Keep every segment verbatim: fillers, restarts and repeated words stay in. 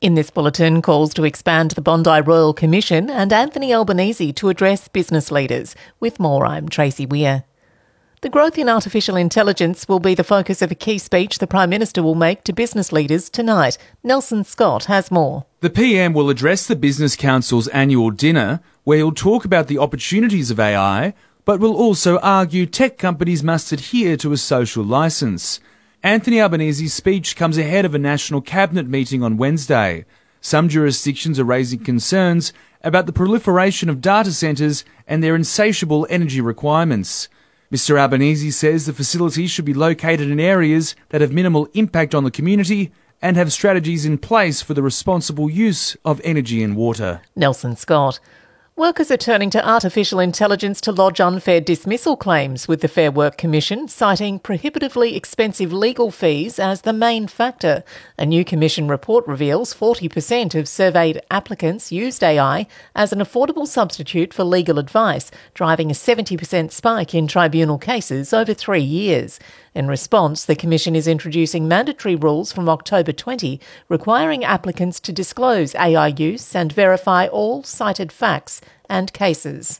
In this bulletin, calls to expand the Bondi Royal Commission and Anthony Albanese to address business leaders. With more, I'm Tracy Weir. The growth in artificial intelligence will be the focus of a key speech the Prime Minister will make to business leaders tonight. Nelson Scott has more. The P M will address the Business Council's annual dinner, where he'll talk about the opportunities of A I, but will also argue tech companies must adhere to a social licence. Anthony Albanese's speech comes ahead of a National Cabinet meeting on Wednesday. Some jurisdictions are raising concerns about the proliferation of data centres and their insatiable energy requirements. Mister Albanese says the facilities should be located in areas that have minimal impact on the community and have strategies in place for the responsible use of energy and water. Nelson Scott. Workers are turning to artificial intelligence to lodge unfair dismissal claims with the Fair Work Commission, citing prohibitively expensive legal fees as the main factor. A new Commission report reveals forty percent of surveyed applicants used A I as an affordable substitute for legal advice, driving a seventy percent spike in tribunal cases over three years. In response, the Commission is introducing mandatory rules from October twentieth, requiring applicants to disclose A I use and verify all cited facts and cases.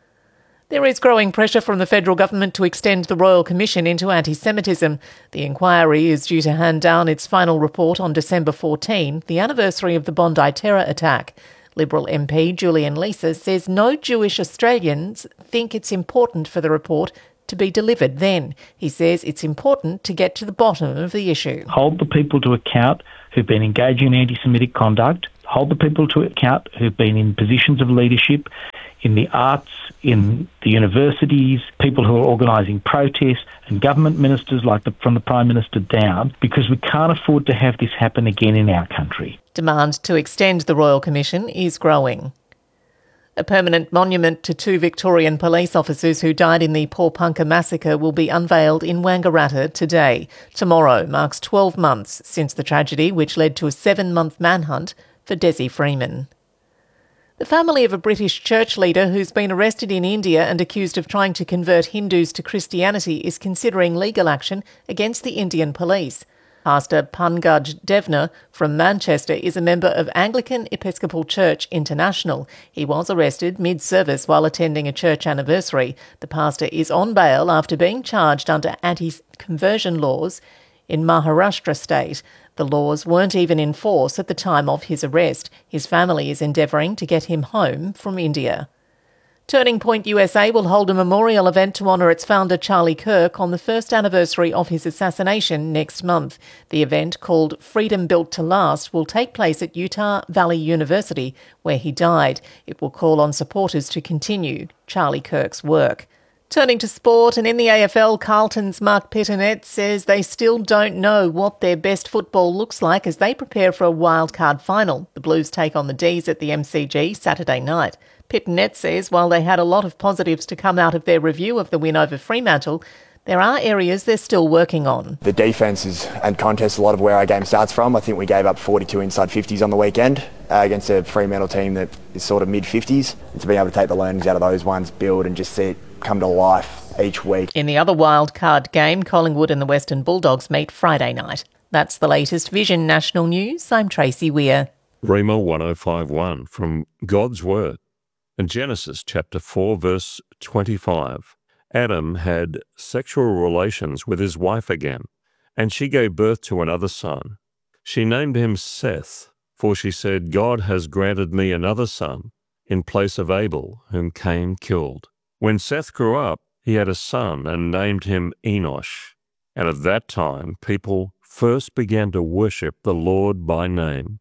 There is growing pressure from the federal government to extend the Royal Commission into anti-Semitism. The inquiry is due to hand down its final report on December fourteenth, the anniversary of the Bondi terror attack. Liberal M P Julian Leeser says no Jewish Australians think it's important for the report to be delivered then. He says it's important to get to the bottom of the issue. Hold the people to account who've been engaging in anti-Semitic conduct. Hold the people to account who've been in positions of leadership in the arts, in the universities, people who are organising protests, and government ministers like the, from the Prime Minister down, because we can't afford to have this happen again in our country. Demand to extend the Royal Commission is growing. A permanent monument to two Victorian police officers who died in the Paul-Punker massacre will be unveiled in Wangaratta today. Tomorrow marks twelve months since the tragedy, which led to a seven-month manhunt for Desi Freeman. The family of a British church leader who's been arrested in India and accused of trying to convert Hindus to Christianity is considering legal action against the Indian police. Pastor Pankaj Devner from Manchester is a member of Anglican Episcopal Church International. He was arrested mid-service while attending a church anniversary. The pastor is on bail after being charged under anti-conversion laws in Maharashtra state. The laws weren't even in force at the time of his arrest. His family is endeavouring to get him home from India. Turning Point U S A will hold a memorial event to honour its founder Charlie Kirk on the first anniversary of his assassination next month. The event, called Freedom Built to Last, will take place at Utah Valley University, where he died. It will call on supporters to continue Charlie Kirk's work. Turning to sport, and in the A F L, Carlton's Mark Pittonet says they still don't know what their best football looks like as they prepare for a wildcard final. The Blues take on the D's at the M C G Saturday night. Pittonet says while they had a lot of positives to come out of their review of the win over Fremantle, there are areas they're still working on. The defence is, and contest, a lot of where our game starts from. I think we gave up forty-two inside fifties on the weekend uh, against a Fremantle team that is sort of mid-fifties. And to be able to take the learnings out of those ones, build and just see it come to life each week. In the other wild card game, Collingwood and the Western Bulldogs meet Friday night. That's the latest Vision National News. I'm Tracy Weir. Rima one oh five one from God's Word. In Genesis chapter four, verse twenty-five, Adam had sexual relations with his wife again, and she gave birth to another son. She named him Seth, for she said, God has granted me another son in place of Abel, whom Cain killed. When Seth grew up, he had a son and named him Enosh. And at that time, people first began to worship the Lord by name.